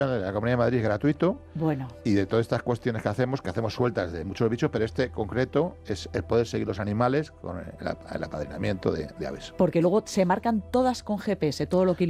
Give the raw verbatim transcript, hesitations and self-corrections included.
de la Comunidad de Madrid es gratuito. Bueno. Y de todas estas cuestiones que hacemos, que hacemos sueltas de muchos bichos, pero este concreto es el poder seguir los animales con el, el apadrinamiento de, de aves. Porque luego se marcan todas con G P S, todo lo que